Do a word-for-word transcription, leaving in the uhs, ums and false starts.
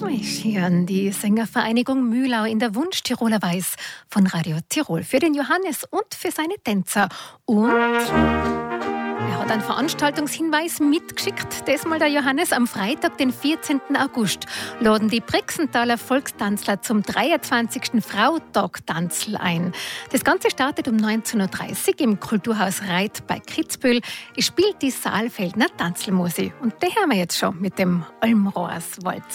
Ich höre die Sängervereinigung Mühlau in der Wunsch-Tiroler Weiß von Radio Tirol für den Johannes und für seine Tänzer. Und er hat einen Veranstaltungshinweis mitgeschickt. Diesmal der Johannes am Freitag, den vierzehnten August, laden die Brixenthaler Volkstanzler zum dreiundzwanzigsten Frautag-Tanzl ein. Das Ganze startet um neunzehn Uhr dreißig im Kulturhaus Reit bei Kitzbühel. Es spielt die Saalfeldner Tanzlmusik. Und die hören wir jetzt schon mit dem Almrohrs Walzer.